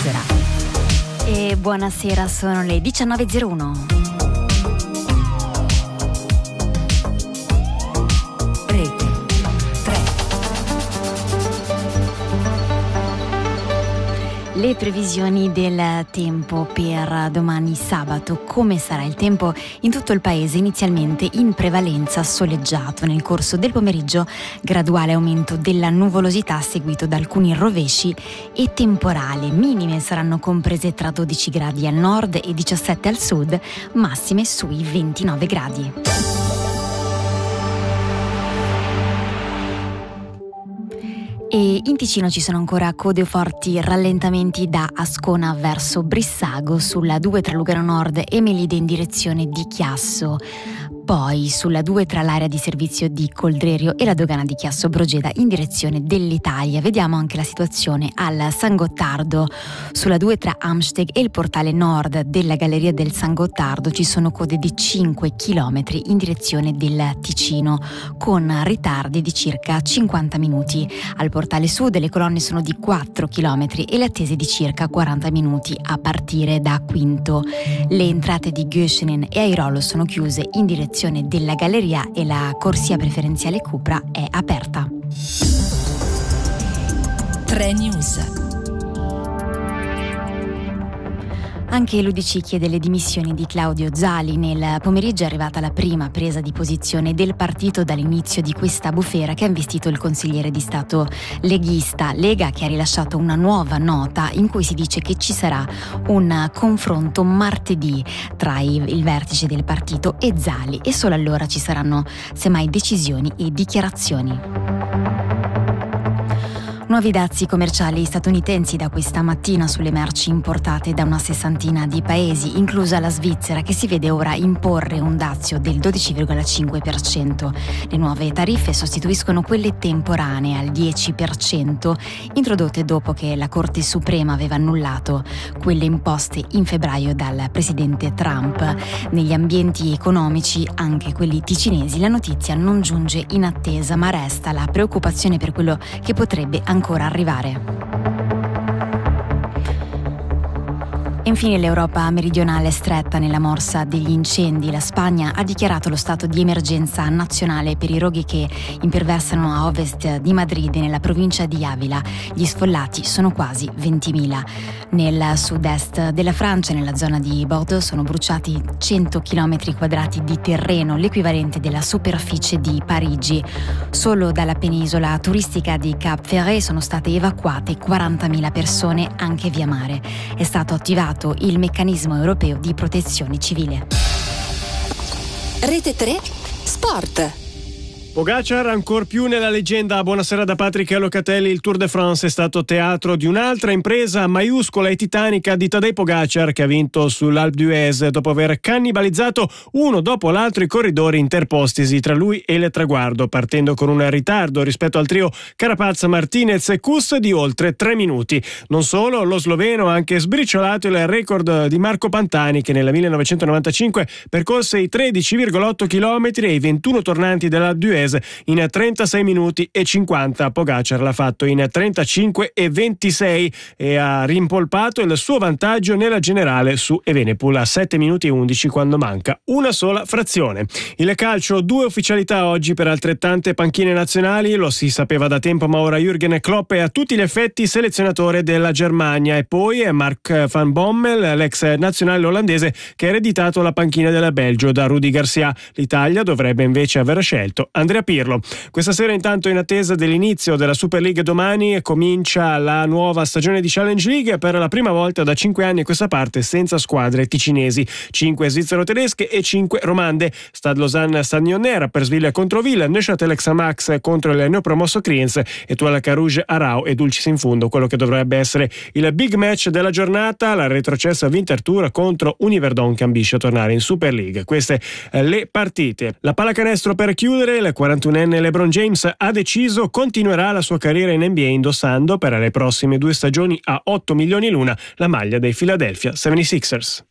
Svizzera. E buonasera, sono le 19.01. Rete 3. Le previsioni del tempo per domani sabato. Come sarà il tempo in tutto il paese? Inizialmente in prevalenza soleggiato. Nel corso del pomeriggio graduale aumento della nuvolosità seguito da alcuni rovesci e temporali. Minime saranno comprese tra 12 gradi al nord e 17 al sud, massime sui 29 gradi. E in Ticino ci sono ancora code o forti rallentamenti da Ascona verso Brissago, sulla 2 tra Lugano Nord e Melide in direzione di Chiasso. Poi sulla 2 tra l'area di servizio di Coldrerio e la dogana di Chiasso Brogeda in direzione dell'Italia. Vediamo anche la situazione al San Gottardo. Sulla 2 tra Amsteg e il portale nord della galleria del San Gottardo ci sono code di 5 km in direzione del Ticino, con ritardi di circa 50 minuti. Al portale sud le colonne sono di 4 km e le attese di circa 40 minuti a partire da Quinto. Le entrate di Göschenen e Airolo sono chiuse in direzione della galleria e la corsia preferenziale Cupra è aperta. 3 News. Anche l'UDC chiede le dimissioni di Claudio Zali. Nel pomeriggio è arrivata la prima presa di posizione del partito dall'inizio di questa bufera che ha investito il consigliere di Stato leghista. Lega che ha rilasciato una nuova nota in cui si dice che ci sarà un confronto martedì tra il vertice del partito e Zali e solo allora ci saranno semmai decisioni e dichiarazioni. Nuovi dazi commerciali statunitensi da questa mattina sulle merci importate da una sessantina di paesi, inclusa la Svizzera, che si vede ora imporre un dazio del 12,5%. Le nuove tariffe sostituiscono quelle temporanee al 10%, introdotte dopo che la Corte Suprema aveva annullato quelle imposte in febbraio dal presidente Trump. Negli ambienti economici, anche quelli ticinesi, la notizia non giunge in attesa, ma resta la preoccupazione per quello che potrebbe ancora arrivare. E infine l'Europa meridionale è stretta nella morsa degli incendi. La Spagna ha dichiarato lo stato di emergenza nazionale per i roghi che imperversano a ovest di Madrid e nella provincia di Avila. Gli sfollati sono quasi 20.000. Nel sud-est della Francia, nella zona di Bordeaux, sono bruciati 100 km quadrati di terreno, l'equivalente della superficie di Parigi. Solo dalla penisola turistica di Cap Ferret sono state evacuate 40.000 persone anche via mare. È stato attivato il meccanismo europeo di protezione civile. Rete 3 Sport. Pogacar ancor più nella leggenda. Buonasera da Patrick Locatelli. Il Tour de France è stato teatro di un'altra impresa maiuscola e titanica di Tadej Pogacar, che ha vinto sull'Alpe d'Huez dopo aver cannibalizzato uno dopo l'altro i corridori interpostisi tra lui e il traguardo, partendo con un ritardo rispetto al trio Carapaz, Martinez e Kuss di oltre 3 minuti. Non solo, lo sloveno ha anche sbriciolato il record di Marco Pantani, che nel 1995 percorse i 13,8 km e i 21 tornanti dell'Alpe d'Huez in 36 minuti e 50. Pogacar l'ha fatto in 35 e 26 e ha rimpolpato il suo vantaggio nella generale su Evenepoel a 7 minuti e 11 quando manca una sola frazione. Il calcio, 2 ufficialità oggi per altrettante panchine nazionali. Lo si sapeva da tempo, ma ora Jürgen Klopp è a tutti gli effetti selezionatore della Germania. E poi è Mark van Bommel, l'ex nazionale olandese, che ha ereditato la panchina del Belgio da Rudi Garcia. L'Italia dovrebbe invece aver scelto Andrea Pirlo. Questa sera, intanto, in attesa dell'inizio della Super League domani, comincia la nuova stagione di Challenge League per la prima volta da 5 anni a questa parte senza squadre ticinesi, 5 svizzero-tedesche e 5 romande. Stade Lausanne Stade Lyonnais, Rapperswil contro Ville, Neuchâtel Xamax contro il neopromosso Kriens, Étoile Carouge Arao e Dulcis in fondo quello che dovrebbe essere il big match della giornata, la retrocessa Winterthur contro Univerdon, che ambisce a tornare in Super League. Queste le partite. La pallacanestro per chiudere. Il 41enne LeBron James ha deciso continuerà la sua carriera in NBA indossando per le prossime 2 stagioni a $8 milioni l'una la maglia dei Philadelphia 76ers.